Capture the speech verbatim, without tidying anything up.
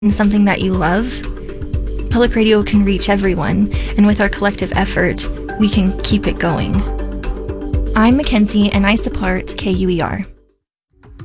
something that you love, public radio can reach everyone, and with our collective effort, we can keep it going. I'm Mackenzie, and I support K U E R.